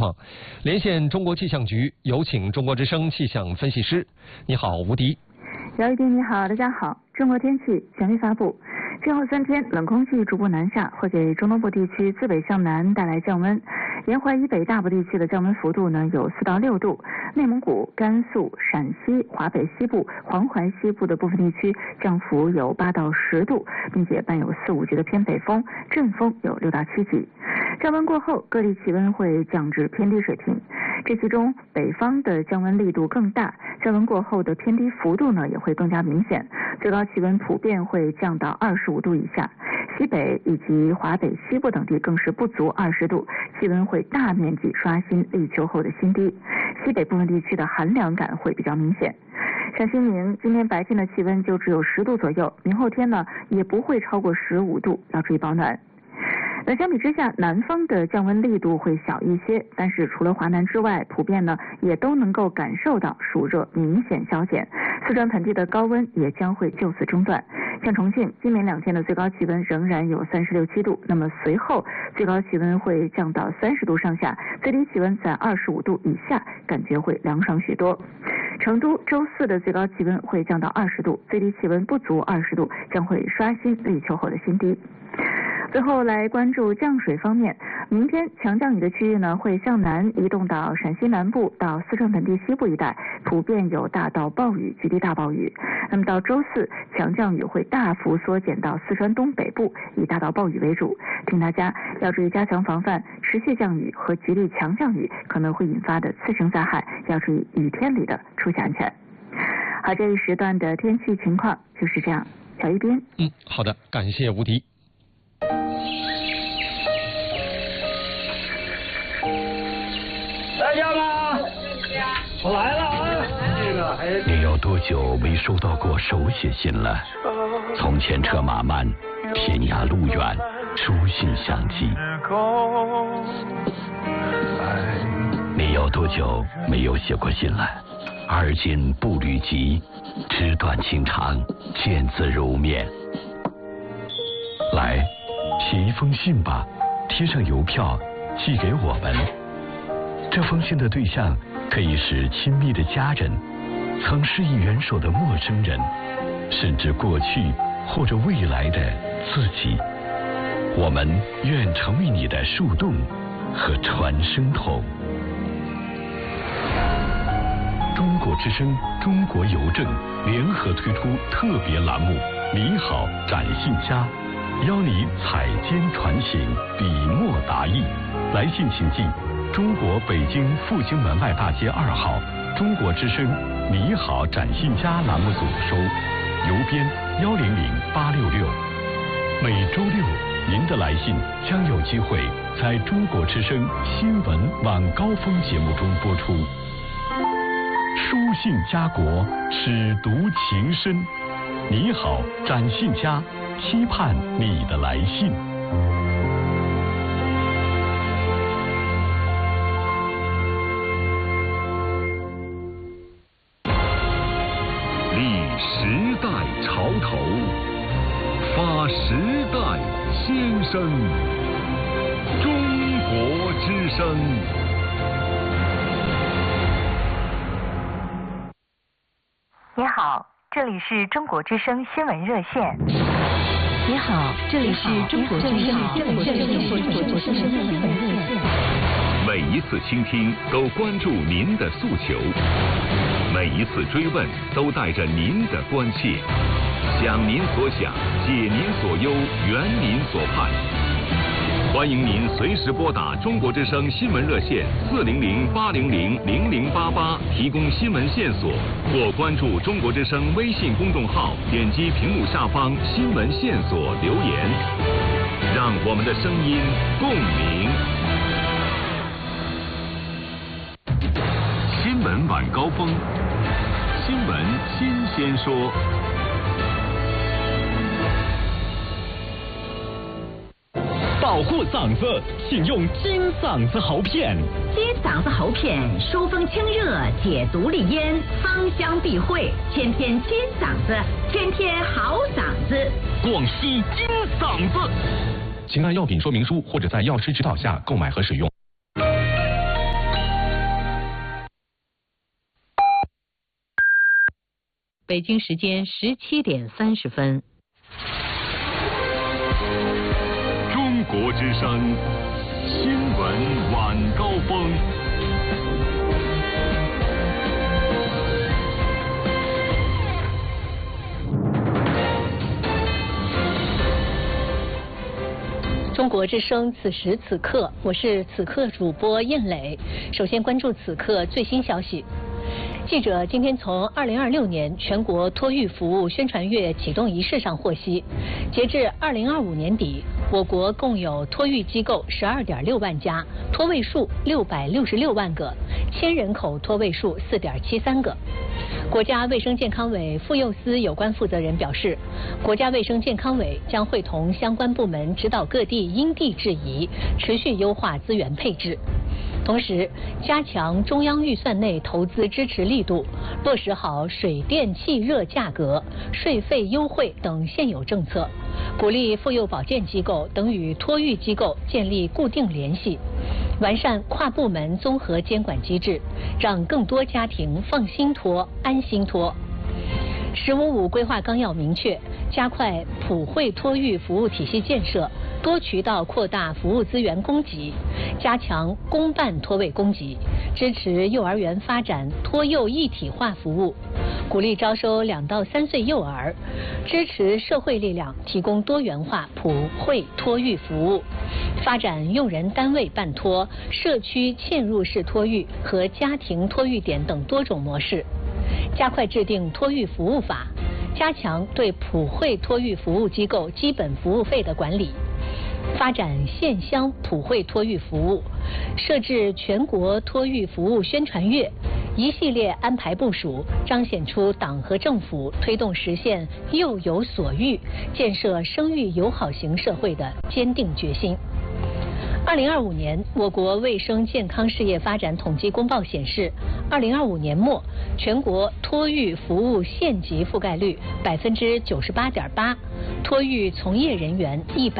况。连线中国气象局，有请中国之声气象分析师。你好，吴迪。 姚一斌，你好，大家好。中国天气全力发布，今后3天冷空气逐步南下，会给中东部地区自北向南带来降温。沿淮以北大部地区的降温幅度呢有4到6度，内蒙古、甘肃、陕西、华北西部、黄淮西部的部分地区降幅有8到10度，并且伴有4、5级的偏北风，阵风有6到7级。降温过后，各地气温会降至偏低水平，这其中北方的降温力度更大，降温过后的偏低幅度呢也会更加明显，最高气温普遍会降到25度以下，西北以及华北西部等地更是不足20度，气温会大面积刷新立秋后的新低，西北部分地区的寒凉感会比较明显。陕西宁今天白天的气温就只有10度左右，明后天呢也不会超过15度，要注意保暖。那相比之下，南方的降温力度会小一些，但是除了华南之外，普遍呢也都能够感受到暑热明显消减，四川盆地的高温也将会就此中断。像重庆今明2天的最高气温仍然有36、7度，那么随后最高气温会降到30度上下，最低气温在25度以下，感觉会凉爽许多。成都周4的最高气温会降到20度，最低气温不足20度，将会刷新立秋后的新低。最后来关注降水方面，明天强降雨的区域呢会向南移动到陕西南部到四川盆地西部一带，普遍有大到暴雨、局地大暴雨。那么到周4，强降雨会大幅缩减到四川东北部，以大到暴雨为主。请大家要注意加强防范持续降雨和局地强降雨可能会引发的次生灾害，要注意雨天里的出行安全。好，这一时段的天气情况就是这样。小一斌。 好的，感谢吴迪。 在家吗？我来了啊！ 你有多久没收到过手写信了？从前车马慢，天涯路远，书信相寄。你有多久没有写过信了？而今步履急，纸短情长，见字如面。来，写一封信吧，贴上邮票，寄给我们。这封信的对象可以是亲密的家人，曾施以援手的陌生人，甚至过去或者未来的自己。我们愿成为你的树洞和传声筒。中国之声、中国邮政联合推出特别栏目“你好，展信家”，邀你采笺传情，笔墨达意。来信请寄中国北京复兴门外大街2号中国之声“你好，展信家”栏目组收，邮编100866。每周6，您的来信将有机会在中国之声新闻晚高峰节目中播出。书信家国，始读情深。你好，展信家，期盼你的来信。 立时代潮头，发时代先声。中国之声。 你好，这里是中国之声新闻热线。 你好，这里是中国之声新闻热线。 每一次倾听都关注您的诉求，每一次追问都带着您的关切，想您所想，解您所忧，圆您所盼。欢迎您随时拨打中国之声新闻热线400-800-0088，提供新闻线索，或关注中国之声微信公众号，点击屏幕下方新闻线索留言，让我们的声音共鸣。新闻晚高峰，新闻新鲜说。 保护嗓子，请用金嗓子喉片。 金嗓子喉片疏风清热，解毒利咽，芳香避秽，天天金嗓子，天天好嗓子。 广西金嗓子，请按药品说明书或者在药师指导下购买和使用。 北京时间17点30分。 中国之声新闻晚高峰。 中国之声此时此刻，我是此刻主播燕磊。首先关注此刻最新消息。记者今天从2026年全国托育服务宣传月启动仪式上获悉，截至2025年底，我国共有托育机构12.6万家，托位数666万个，1000人口托位数4.73个。国家卫生健康委妇幼司有关负责人表示，国家卫生健康委将会同相关部门指导各地因地制宜，持续优化资源配置。同时，加强中央预算内投资支持力度，落实好水电气热价格、税费优惠等现有政策，鼓励妇幼保健机构等与托育机构建立固定联系，完善跨部门综合监管机制，让更多家庭放心托、安心托。“15+5”规划纲要明确，加快普惠托育服务体系建设，多渠道扩大服务资源供给，加强公办托位供给，支持幼儿园发展托幼一体化服务，鼓励招收2到3岁幼儿，支持社会力量提供多元化普惠托育服务，发展用人单位办托、社区嵌入式托育和家庭托育点等多种模式。加快制定托育服务法，加强对普惠托育服务机构基本服务费的管理，发展县乡普惠托育服务，设置全国托育服务宣传月，一系列安排部署，彰显出党和政府推动实现幼有所育、建设生育友好型社会的坚定决心。2025年，我国卫生健康事业发展统计公报显示，2025年末，全国托育服务县级覆盖率98.8%，托育从业人员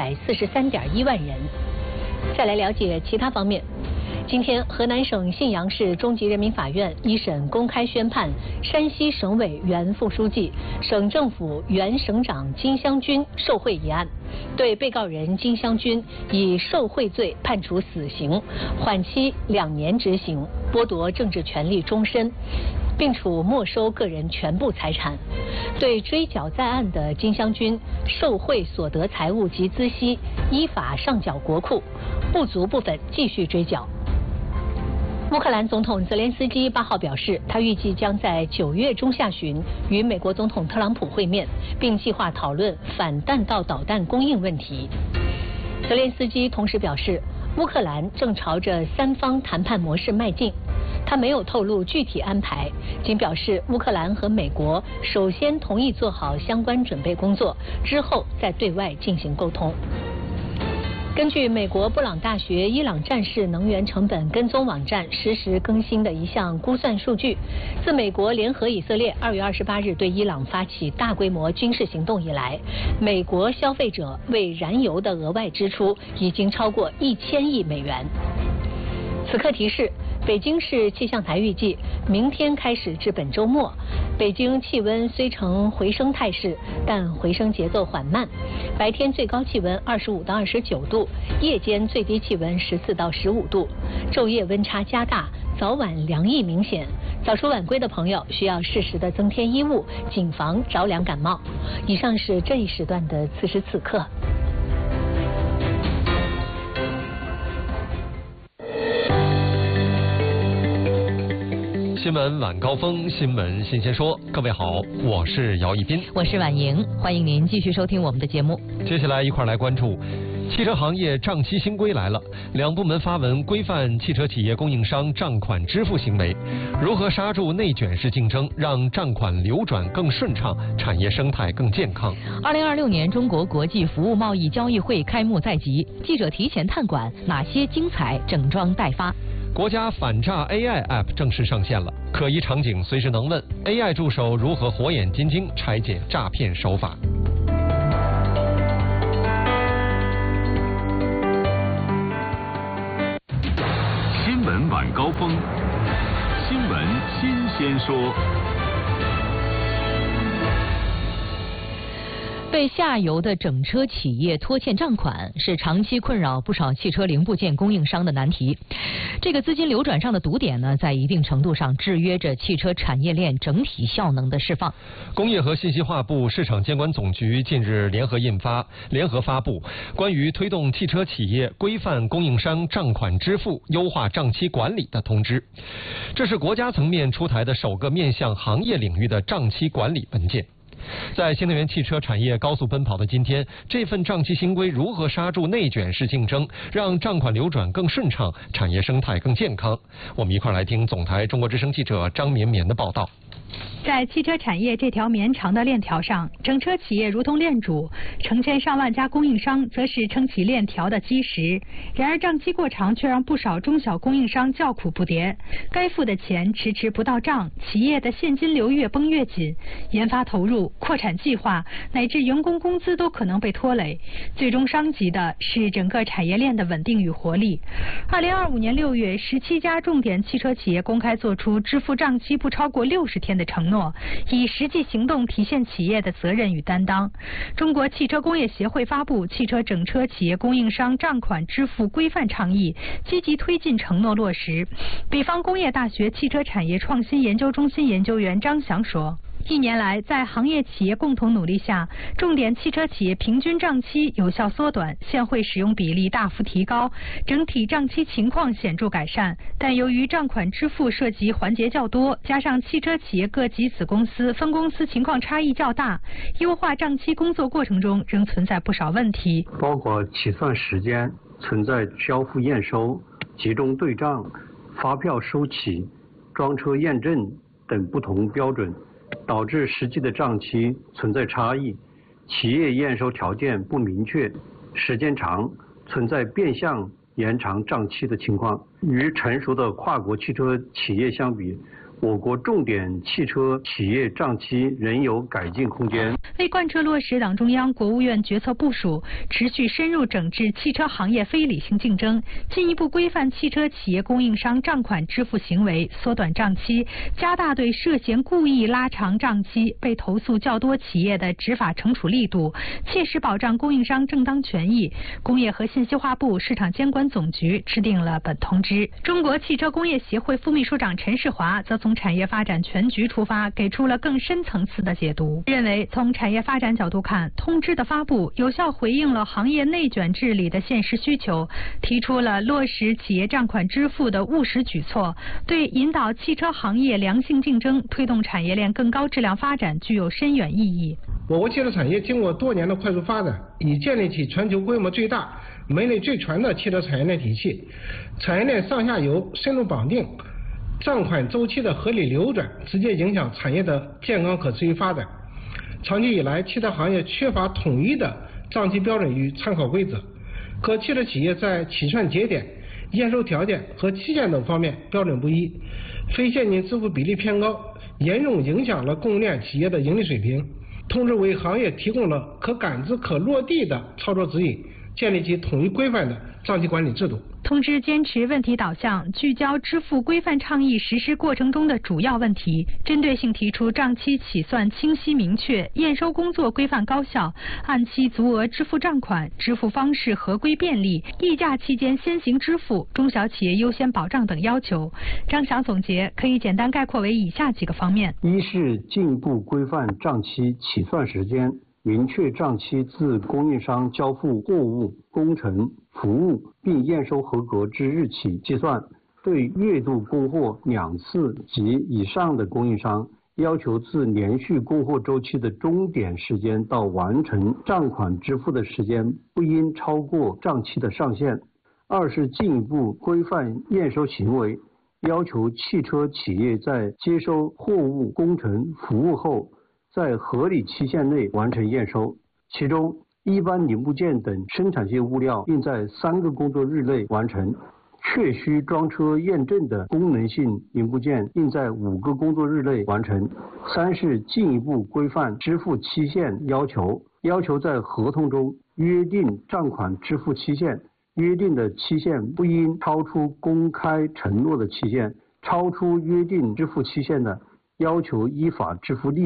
143.1万人。再来了解其他方面。今天，河南省信阳市中级人民法院一审公开宣判山西省委原副书记、省政府原省长金湘军受贿一案，对被告人金湘军以受贿罪判处死刑，缓期2年执行，剥夺政治权利终身，并处没收个人全部财产。对追缴在案的金湘军受贿所得财物及孳息依法上缴国库，不足部分继续追缴。乌克兰总统泽连斯基8号表示，他预计将在9月中下旬与美国总统特朗普会面，并计划讨论反弹道导弹供应问题。泽连斯基同时表示，乌克兰正朝着3方谈判模式迈进。他没有透露具体安排，仅表示乌克兰和美国首先同意做好相关准备工作，之后再对外进行沟通。根据美国布朗大学伊朗战事能源成本跟踪网站实时更新的一项估算数据，自美国联合以色列2月28日对伊朗发起大规模军事行动以来，美国消费者为燃油的额外支出已经超过1000亿美元。此刻提示，北京市气象台预计，明天开始至本周末，北京气温虽呈回升态势，但回升节奏缓慢。白天最高气温25到29度，夜间最低气温14到15度，昼夜温差加大，早晚凉意明显。早出晚归的朋友需要适时的增添衣物，谨防着凉感冒。以上是这一时段的此时此刻。 新闻晚高峰，新闻新鲜说。各位好，我是姚一斌， 我是婉莹，欢迎您继续收听我们的节目。 接下来一块来关注汽车行业账期新规来了，2部门发文规范汽车企业供应商账款支付行为，如何刹住内卷式竞争，让账款流转更顺畅，产业生态更健康。 2026年中国国际服务贸易交易会开幕在即，记者提前探馆哪些精彩整装待发。 国家反诈 AI App 正式上线了，可疑场景随时能问 AI 助手如何火眼金睛拆解诈骗手法。 新闻晚高峰，新闻新鲜说。 被下游的整车企业拖欠账款是长期困扰不少汽车零部件供应商的难题。这个资金流转上的堵点呢，在一定程度上制约着汽车产业链整体效能的释放。 工业和信息化部市场监管总局近日联合发布关于推动汽车企业规范供应商账款支付、优化账期管理的通知。这是国家层面出台的首个面向行业领域的账期管理文件。在新能源汽车产业高速奔跑的今天，这份账期新规如何刹住内卷式竞争，让账款流转更顺畅，产业生态更健康？我们一块来听总台中国之声记者张绵绵的报道。 在汽车产业这条绵长的链条上，整车企业如同链主，成千上万家供应商则是撑起链条的基石。然而账期过长却让不少中小供应商叫苦不迭，该付的钱迟迟不到账，企业的现金流越绷越紧，研发投入、扩产计划乃至员工工资都可能被拖累，最终伤及的是整个产业链的稳定与活力。2025年6月，17家重点汽车企业公开做出支付账期不超过60天的承诺，以实际行动体现企业的责任与担当。中国汽车工业协会发布《汽车整车企业供应商账款支付规范倡议》，积极推进承诺落实。北方工业大学汽车产业创新研究中心研究员张翔说，1年来，在行业企业共同努力下，重点汽车企业平均账期有效缩短，现汇使用比例大幅提高，整体账期情况显著改善。但由于账款支付涉及环节较多，加上汽车企业各级子公司、分公司情况差异较大，优化账期工作过程中仍存在不少问题， 包括起算时间、存在交付验收、集中对账、发票收起、装车验证等不同标准，导致实际的账期存在差异，企业验收条件不明确，时间长，存在变相延长账期的情况。与成熟的跨国汽车企业相比，我国重点汽车企业账期仍有改进空间。 为贯彻落实党中央、国务院决策部署，持续深入整治汽车行业非理性竞争，进一步规范汽车企业供应商账款支付行为，缩短账期，加大对涉嫌故意拉长账期、被投诉较多企业的执法惩处力度，切实保障供应商正当权益。工业和信息化部市场监管总局制定了本通知。中国汽车工业协会副秘书长陈世华则从产业发展全局出发，给出了更深层次的解读，认为从产业发展角度看，通知的发布有效回应了行业内卷治理的现实需求，提出了落实企业账款支付的务实举措，对引导汽车行业良性竞争、推动产业链更高质量发展具有深远意义。 我国汽车产业经过多年的快速发展，已建立起全球规模最大、门类最全的汽车产业链体系，产业链上下游深入绑定，账款周期的合理流转，直接影响产业的健康可持续发展。长期以来，汽车行业缺乏统一的账期标准与参考规则，各汽车企业在起算节点、验收条件和期限等方面标准不一，非现金支付比例偏高，严重影响了供应链企业的盈利水平。通知为行业提供了可感知、可落地的操作指引，建立起统一规范的账期管理制度。 通知坚持问题导向，聚焦支付规范倡议实施过程中的主要问题，针对性提出账期起算清晰明确、验收工作规范高效、按期足额支付账款、支付方式合规便利、议价期间先行支付、中小企业优先保障等要求。张翔总结可以简单概括为以下几个方面： 一是进一步规范账期起算时间，明确账期自供应商交付货物、工程、服务并验收合格之日起计算，对月度供货2次及以上的供应商，要求自连续供货周期的终点时间到完成账款支付的时间不应超过账期的上限。二是进一步规范验收行为，要求汽车企业在接收货物、工程、服务后，在合理期限内完成验收，其中一般零部件等生产性物料应在3个工作日内完成，确需装车验证的功能性零部件应在5个工作日内完成。三是进一步规范支付期限要求，要求在合同中约定账款支付期限，约定的期限不应超出公开承诺的期限，超出约定支付期限的，要求依法支付利息。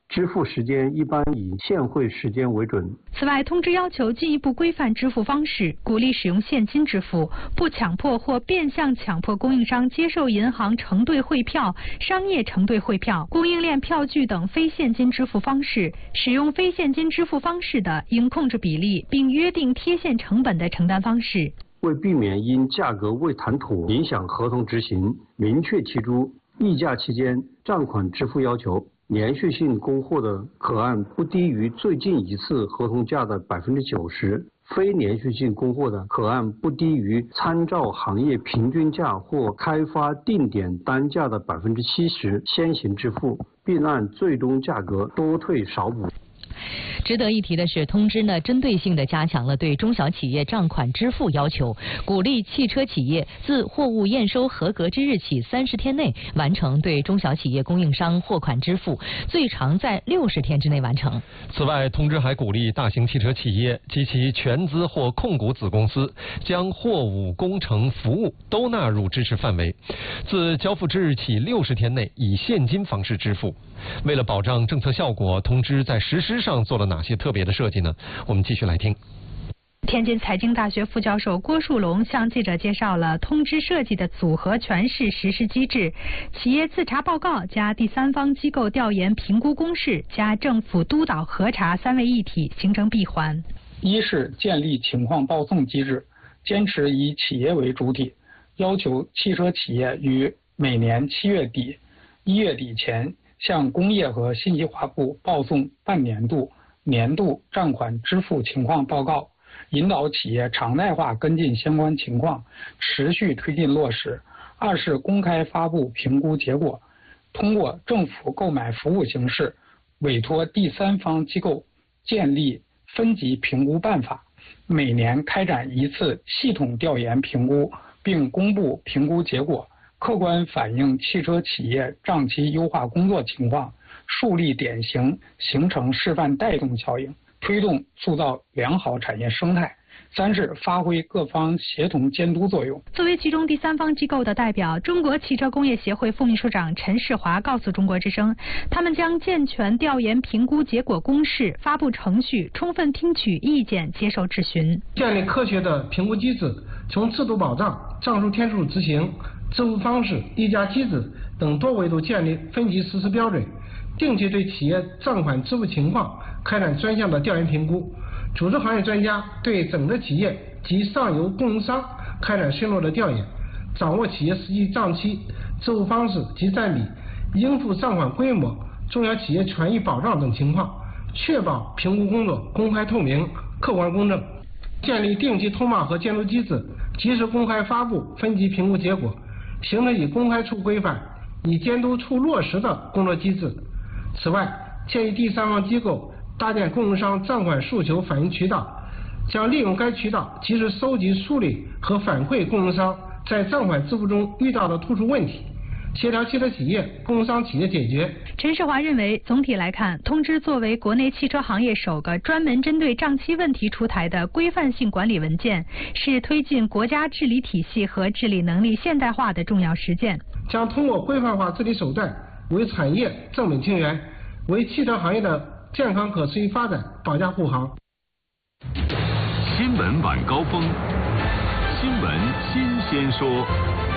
支付时间一般以现汇时间为准。 此外，通知要求进一步规范支付方式，鼓励使用现金支付，不强迫或变相强迫供应商接受银行承兑汇票、商业承兑汇票、供应链票据等非现金支付方式。使用非现金支付方式的，应控制比例，并约定贴现成本的承担方式。 为避免因价格未谈妥影响合同执行，明确提出议价期间账款支付要求。连续性供货的可按不低于最近一次合同价的90%，非连续性供货的可按不低于参照行业平均价或开发定点单价的70%先行支付，并按最终价格多退少补。 值得一提的是，通知呢针对性地加强了对中小企业账款支付要求，鼓励汽车企业自货物验收合格之日起30天内完成对中小企业供应商货款支付，最长在60天之内完成。 此外，通知还鼓励大型汽车企业及其全资或控股子公司将货物、工程、服务都纳入支持范围，自交付之日起60天内以现金方式支付。为了保障政策效果，通知在实施上做了哪些特别的设计呢？我们继续来听。 天津财经大学副教授郭树龙向记者介绍了通知设计的组合拳式实施机制：企业自查报告加第三方机构调研评估公示加政府督导核查3位一体，形成闭环。 一是建立情况报送机制，坚持以企业为主体，要求汽车企业于每年7月底、1月底前向工业和信息化部报送半年度、年度账款支付情况报告，引导企业常态化跟进相关情况，持续推进落实。二是公开发布评估结果，通过政府购买服务形式，委托第三方机构建立分级评估办法，每年开展1次系统调研评估，并公布评估结果，客观反映汽车企业账期优化工作情况，树立典型，形成示范带动效应，推动塑造良好产业生态。三是发挥各方协同监督作用。 作为其中第三方机构的代表，中国汽车工业协会副秘书长陈世华告诉中国之声，他们将健全调研评估结果公示、发布程序，充分听取意见，接受质询， 建立科学的评估机制，从制度保障、账数天数执行、支付方式、议价机制等多维度建立分级实施标准，定期对企业账款支付情况开展专项的调研评估，组织行业专家对整个企业及上游供应商开展深入的调研，掌握企业实际账期、支付方式及占比、应付账款规模、中小企业权益保障等情况，确保评估工作公开透明、客观公正。建立定期通报和监督机制，及时公开发布分级评估结果，形成以公开处规范、以监督处落实的工作机制。此外，建议第三方机构搭建供应商账款诉求反映渠道，将利用该渠道及时收集、梳理和反馈供应商在账款支付中遇到的突出问题，协调汽车企业、供应商企业解决。 陈世华认为，总体来看，通知作为国内汽车行业首个专门针对账期问题出台的规范性管理文件，是推进国家治理体系和治理能力现代化的重要实践。 将通过规范化治理手段，为产业正本清源，为汽车行业的健康可持续发展保驾护航。 新闻晚高峰，新闻新鲜说。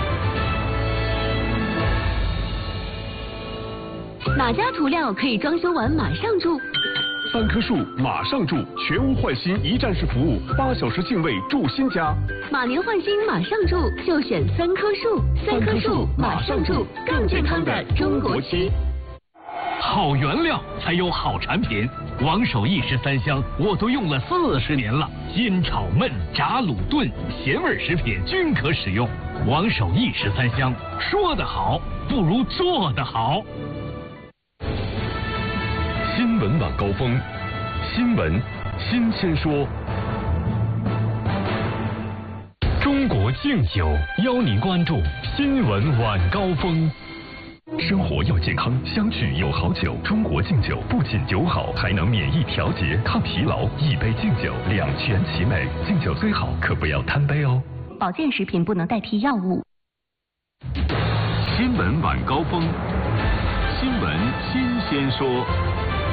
哪家涂料可以装修完马上住 ？3棵树马上住，全屋换新一站式服务，8小时净位住新家。 马年换新马上住，就选3棵树，3棵树马上住，更健康的中国漆。 好原料才有好产品，王守义13香我都用了40年了，阴炒焖、炸卤炖、咸味食品均可使用。王守义13香，说得好不如做得好。 新闻晚高峰，新闻新鲜说。 中国敬酒邀您关注新闻晚高峰。 生活要健康，相聚有好酒。中国敬酒不仅酒好，还能免疫调节、抗疲劳。一杯敬酒，两全其美。敬酒最好，可不要贪杯哦。 保健食品不能代替药物。 新闻晚高峰，新闻新鲜说。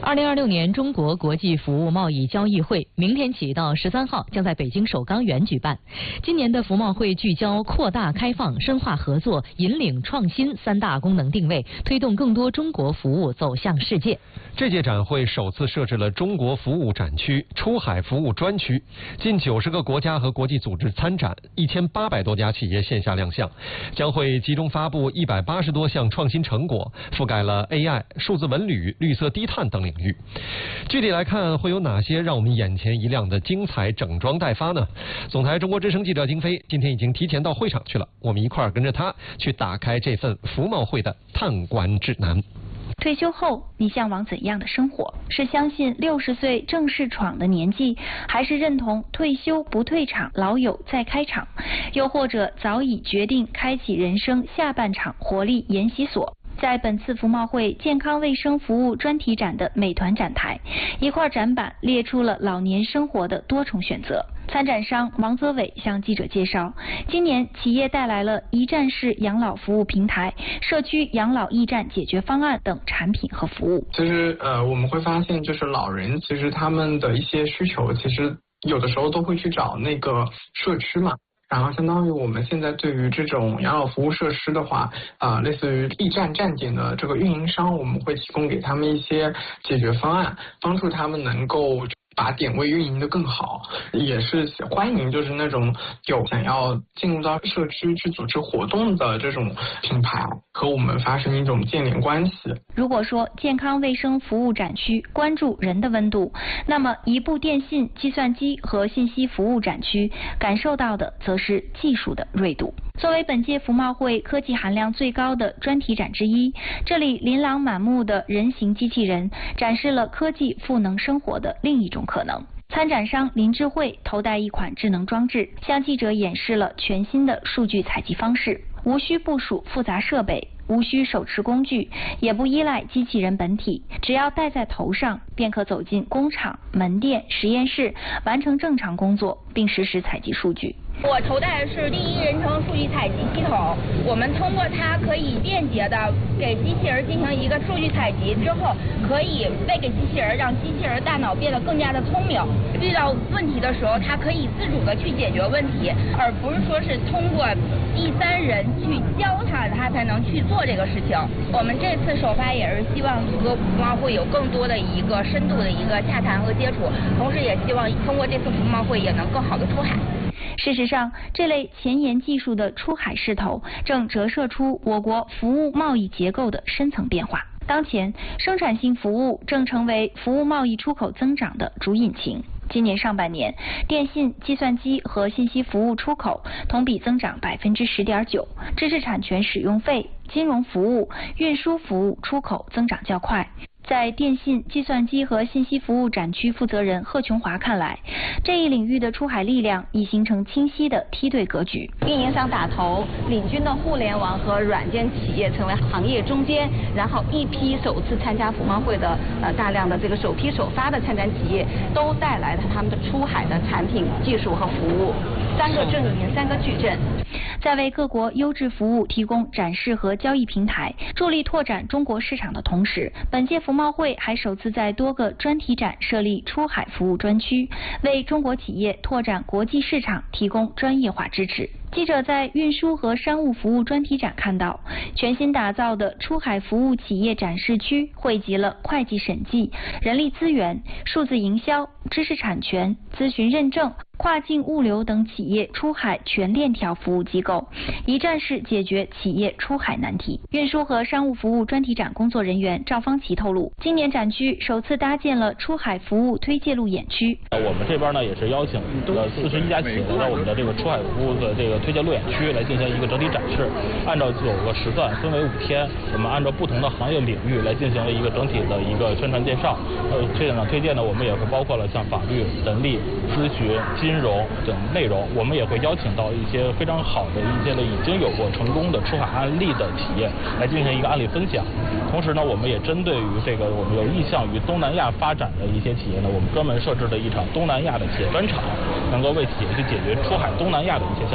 2026年中国国际服务贸易交易会明天起到13号将在北京首钢园举办。今年的服贸会聚焦扩大开放、深化合作、引领创新3大功能定位，推动更多中国服务走向世界。 这届展会首次设置了中国服务展区、出海服务专区，近90个国家和国际组织参展，1800多家企业线下亮相，将会集中发布180多项创新成果，覆盖了 AI、数字文旅、绿色低碳等领域。具体来看，会有哪些让我们眼前一亮的精彩整装待发呢？总台中国之声记者金飞今天已经提前到会场去了，我们一块儿跟着他去打开这份服贸会的探馆指南。 退休后，你向往怎样的生活？是相信60岁正是闯的年纪，还是认同退休不退场，老友再开场？又或者早已决定开启人生下半场活力研习所？在本次服贸会健康卫生服务专题展的美团展台，一块展板列出了老年生活的多重选择。参展商王泽伟向记者介绍，今年企业带来了一站式养老服务平台、社区养老驿站解决方案等产品和服务。 其实我们会发现，就是老人其实他们的一些需求，其实有的时候都会去找那个社区嘛。然后相当于我们现在对于这种养老服务设施的话，类似于驿站站点的这个运营商，我们会提供给他们一些解决方案，帮助他们能够把点位运营的更好，也是欢迎就是那种有想要进入到社区去组织活动的这种品牌和我们发生一种建联关系。 如果说健康卫生服务展区关注人的温度，那么一部电信、计算机和信息服务展区感受到的则是技术的锐度。作为本届服贸会科技含量最高的专题展之一，这里琳琅满目的人形机器人展示了科技赋能生活的另一种可能。参展商林智慧头戴一款智能装置，向记者演示了全新的数据采集方式，无需部署复杂设备，无需手持工具，也不依赖机器人本体，只要戴在头上，便可走进工厂、门店、实验室，完成正常工作，并实时采集数据。 我头戴的是第一人称数据采集系统，我们通过它可以便捷的给机器人进行一个数据采集之后，可以喂给机器人，让机器人大脑变得更加的聪明。遇到问题的时候，它可以自主的去解决问题，而不是说是通过第三人去教它，它才能去做这个事情。我们这次首发也是希望和服贸会有更多的一个深度的一个洽谈和接触，同时也希望通过这次服贸会也能更好的出海。 事实上，这类前沿技术的出海势头正折射出我国服务贸易结构的深层变化。当前，生产性服务正成为服务贸易出口增长的主引擎。今年上半年，电信、计算机和信息服务出口同比增长10.9%，知识产权使用费、金融服务、运输服务出口增长较快。在电信、计算机和信息服务展区负责人贺琼华看来，这一领域的出海力量已形成清晰的梯队格局。 运营商打头，领军的互联网和软件企业成为行业中坚，然后一批首次参加服贸会的大量的这个首批首发的参展企业，都带来了他们的出海的产品、技术和服务，3个阵营，3个矩阵。 在为各国优质服务提供展示和交易平台，助力拓展中国市场的同时，本届服贸会还首次在多个专题展设立出海服务专区，为中国企业拓展国际市场提供专业化支持。记者在运输和商务服务专题展看到，全新打造的出海服务企业展示区汇集了会计审计、人力资源、数字营销、知识产权、咨询认证、跨境物流等企业出海全链条服务机构，一站式解决企业出海难题。运输和商务服务专题展工作人员赵方奇透露，今年展区首次搭建了出海服务推介路演区。 我们这边呢也是邀请41家企业来到我们的这个出海服务的这个推荐路演区来进行一个整体展示，按照9个时段分为5天，我们按照不同的行业领域来进行了一个整体的一个宣传介绍。这场推荐呢，我们也会包括了像法律、人力、咨询、金融等内容，我们也会邀请到一些非常好的一些已经有过成功的出海案例的企业来进行一个案例分享。同时呢，我们也针对于这个我们有意向于东南亚发展的一些企业呢，我们专门设置了一场东南亚的企业专场，能够为企业去解决出海东南亚的一些相